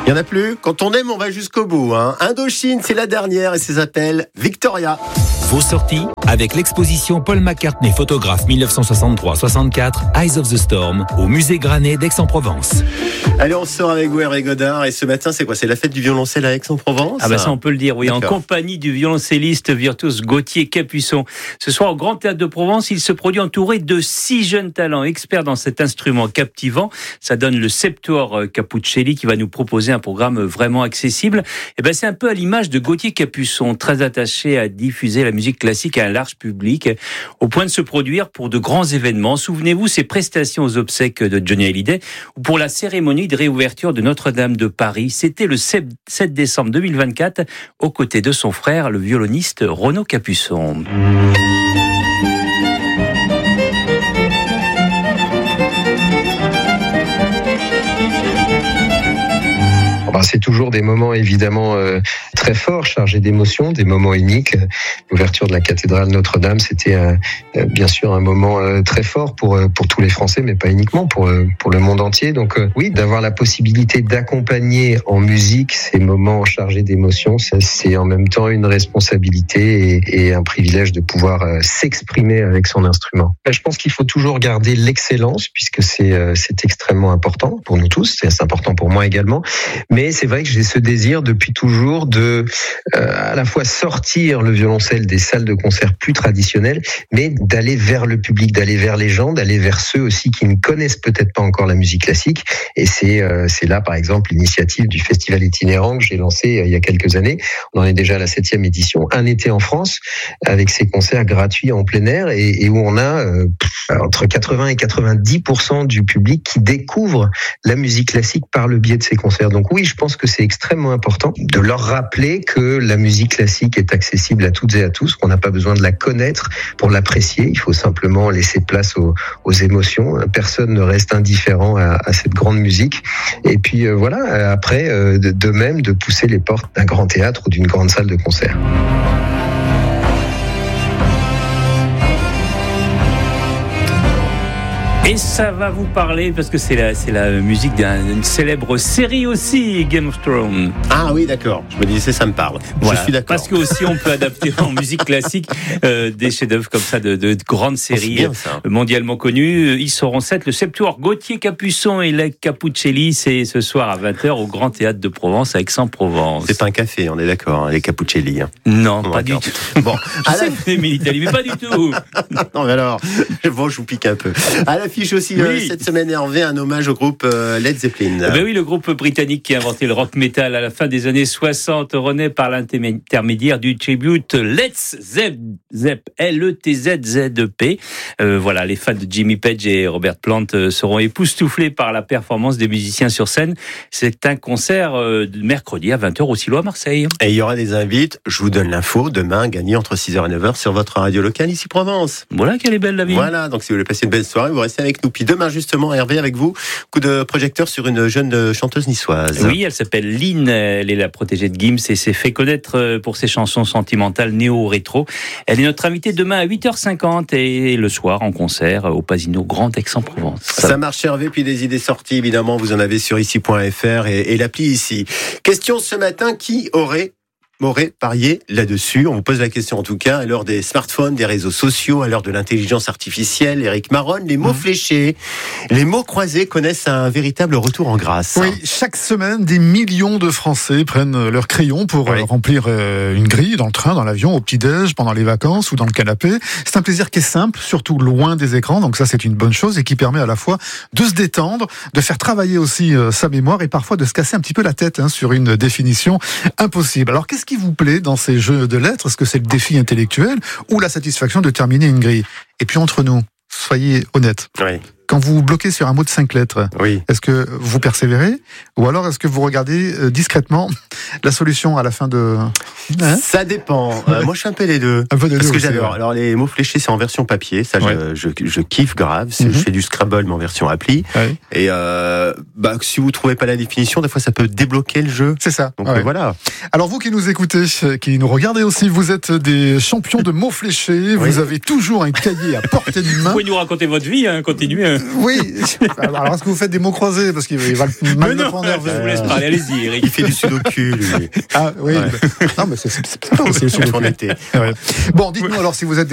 Il n'y en a plus. Quand on aime, on va jusqu'au bout. Indochine, c'est la dernière et ça s'appelle Victoria. Vos sorties avec l'exposition Paul McCartney, photographe 1963-64, Eyes of the Storm, au musée Granet d'Aix-en-Provence. Allez, on sort avec vous, Hervé Godard. Et ce matin, c'est quoi ? C'est la fête du violoncelle à Aix-en-Provence ? Ah bah ça, on peut le dire, oui. D'accord. En compagnie du violoncelliste virtuose Gauthier Capuçon. Ce soir, au Grand Théâtre de Provence, il se produit entouré de 6 jeunes talents experts dans cet instrument captivant. Ça donne le Septuor Capuccelli qui va nous proposer un programme vraiment accessible. Et ben, c'est un peu à l'image de Gauthier Capuçon, très attaché à diffuser la musique classique à un large public, au point de se produire pour de grands événements. Souvenez-vous, ses prestations aux obsèques de Johnny Hallyday ou pour la cérémonie de réouverture de Notre-Dame de Paris. C'était le 7 décembre 2024, aux côtés de son frère, le violoniste Renaud Capuçon. C'est toujours des moments évidemment très forts, chargés d'émotions, des moments uniques. L'ouverture de la cathédrale Notre-Dame, c'était bien sûr un moment très fort pour tous les Français, mais pas uniquement, pour le monde entier. Donc oui, d'avoir la possibilité d'accompagner en musique ces moments chargés d'émotions, ça, c'est en même temps une responsabilité et un privilège de pouvoir s'exprimer avec son instrument. Je pense qu'il faut toujours garder l'excellence, puisque c'est extrêmement important pour nous tous, c'est important pour moi également, mais c'est vrai que j'ai ce désir depuis toujours de à la fois sortir le violoncelle des salles de concert plus traditionnelles, mais d'aller vers le public, d'aller vers les gens, d'aller vers ceux aussi qui ne connaissent peut-être pas encore la musique classique. Et c'est là, par exemple, l'initiative du festival itinérant que j'ai lancé il y a quelques années. On en est déjà à la 7e édition, un été en France, avec ces concerts gratuits en plein air et où on a entre 80 et 90% du public qui découvre la musique classique par le biais de ces concerts. Donc oui, je pense que c'est extrêmement important de leur rappeler que la musique classique est accessible à toutes et à tous, qu'on n'a pas besoin de la connaître pour l'apprécier. Il faut simplement laisser place aux émotions. Personne ne reste indifférent à cette grande musique. Et puis voilà, après, de même, de pousser les portes d'un grand théâtre ou d'une grande salle de concert. Et ça va vous parler parce que c'est la musique d'une célèbre série aussi, Game of Thrones. Ah oui, d'accord. Je me disais, ça me parle. Voilà. Je suis d'accord. Parce que aussi on peut adapter en musique classique des chefs-d'œuvre comme ça de grandes séries bien, ça. Mondialement connues. Ils seront 7, le Septuor Gauthier Capuçon et les Capuccelli. C'est ce soir à 20h au Grand Théâtre de Provence à Aix-en-Provence. C'est pas un café, on est d'accord, les Capuccelli. Non, On pas du regarde. tout. Bon, Je sais que c'est Militali, mais pas du tout. non, mais alors, bon, je vous pique un peu. À l'affiche aussi, Oui. cette semaine, Hervé, un hommage au groupe Led Zeppelin. Ben oui, le groupe britannique qui a inventé le rock metal à la fin des années 60 renaît par l'intermédiaire du tribute Let's Zepp, L-E-T-Z-Z-E-P. Voilà, les fans de Jimmy Page et Robert Plant seront époustouflés par la performance des musiciens sur scène. C'est un concert mercredi à 20h au Silo à Marseille. Et il y aura des invites, je vous donne l'info, demain, gagné entre 6h et 9h sur votre radio locale ici Provence. Voilà qu'elle est belle la vie. Voilà, donc si vous voulez passer une belle soirée, vous restez avec nous. Puis demain, justement, Hervé, avec vous, coup de projecteur sur une jeune chanteuse niçoise. Oui, elle s'appelle Lynn, elle est la protégée de Gims et s'est fait connaître pour ses chansons sentimentales néo-rétro. Elle est notre invitée demain à 8h50 et le soir en concert au Pasino Grand Aix-en-Provence. Ça marche, Hervé, puis des idées sorties, évidemment, vous en avez sur ici.fr et l'appli ici. Question ce matin, qui aurait parié là-dessus? On vous pose la question en tout cas, à l'heure des smartphones, des réseaux sociaux, à l'heure de l'intelligence artificielle. Éric Maronne, les mots fléchés, les mots croisés connaissent un véritable retour en grâce. Oui, chaque semaine, des millions de Français prennent leur crayon pour remplir une grille dans le train, dans l'avion, au petit-déj, pendant les vacances ou dans le canapé. C'est un plaisir qui est simple, surtout loin des écrans, donc ça c'est une bonne chose et qui permet à la fois de se détendre, de faire travailler aussi sa mémoire et parfois de se casser un petit peu la tête sur une définition impossible. Alors qu'est-ce qui vous plaît dans ces jeux de lettres? Est-ce que c'est le défi intellectuel ou la satisfaction de terminer une grille? Et puis entre nous, soyez honnêtes. Oui. Quand vous bloquez sur un mot de 5 lettres, Oui. est-ce que vous persévérez ou alors est-ce que vous regardez discrètement la solution à la fin de... Ça dépend. Moi, je suis un peu les deux. Un peu des Parce deux que aussi, j'adore. ouais. Alors, les mots fléchés, c'est en version papier. Ça, je kiffe grave. Je fais du Scrabble, mais en version appli. Ouais. Et si vous trouvez pas la définition, des fois, ça peut débloquer le jeu. C'est ça. Donc Ouais. voilà. Alors vous qui nous écoutez, qui nous regardez aussi, vous êtes des champions de mots fléchés. Oui. Vous avez toujours un cahier à portée de Vous main. pouvez nous raconter votre vie, continuez. Oui. Alors, est-ce que vous faites des mots croisés? Parce qu'il va mal le prendre Hervé. Je vous laisse parler, allez-y, Eric. Il fait du sudoku, lui. Ah oui. Non, mais c'est pas aussi le sudoku. On était. Ouais. Bon, dites-nous alors si vous êtes